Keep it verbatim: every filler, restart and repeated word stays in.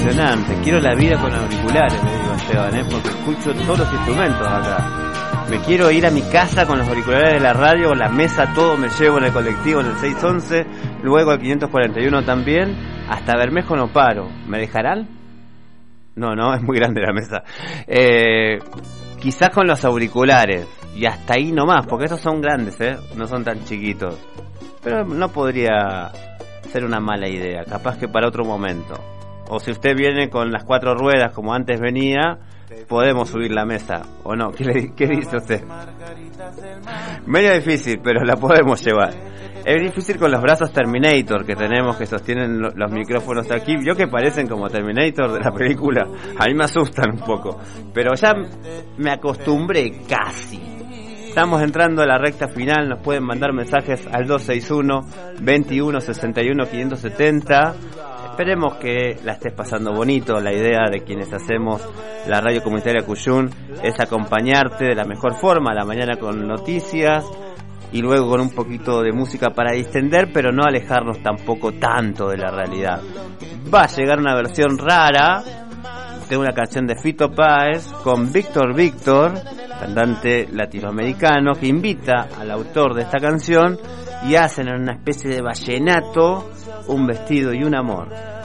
impresionante. Quiero la vida con auriculares, le digo a Esteban, ¿eh? Porque escucho todos los instrumentos acá. Me quiero ir a mi casa con los auriculares de la radio, la mesa, todo me llevo en el colectivo, en el seiscientos once, luego al quinientos cuarenta y uno también, hasta Bermejo no paro. ¿Me dejarán? No, no, es muy grande la mesa. Eh, quizás con los auriculares, y hasta ahí nomás, porque estos son grandes, ¿eh? No son tan chiquitos. Pero no podría ser una mala idea, capaz que para otro momento. O si usted viene con las cuatro ruedas como antes venía, podemos subir la mesa, ¿o no? ¿Qué, le, qué dice usted? Medio difícil, pero la podemos llevar. Es difícil con los brazos Terminator que tenemos, que sostienen los micrófonos aquí. Yo que parecen como Terminator de la película, a mí me asustan un poco, pero ya me acostumbré casi. Estamos entrando a la recta final, nos pueden mandar mensajes al dos seis uno, veintiuno sesenta y uno, quinientos setenta. Esperemos que la estés pasando bonito. La idea de quienes hacemos la radio comunitaria Cuyún es acompañarte de la mejor forma a la mañana con noticias y luego con un poquito de música para distender, pero no alejarnos tampoco tanto de la realidad. Va a llegar una versión rara de una canción de Fito Páez con Víctor Víctor, cantante latinoamericano, que invita al autor de esta canción y hacen en una especie de vallenato un vestido y un amor.